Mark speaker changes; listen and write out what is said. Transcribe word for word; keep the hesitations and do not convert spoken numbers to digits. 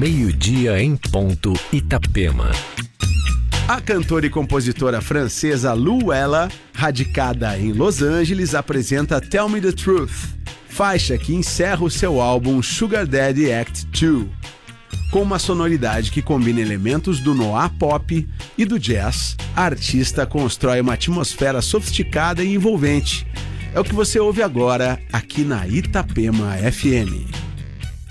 Speaker 1: meio-dia em ponto, Itapema.
Speaker 2: A cantora e compositora francesa Luella, radicada em Los Angeles, apresenta Tell Me The Truth, faixa que encerra o seu álbum Sugar Daddy Act dois. Com uma sonoridade que combina elementos do noir pop e do jazz, a artista constrói uma atmosfera sofisticada e envolvente. É o que você ouve agora aqui na Itapema F M.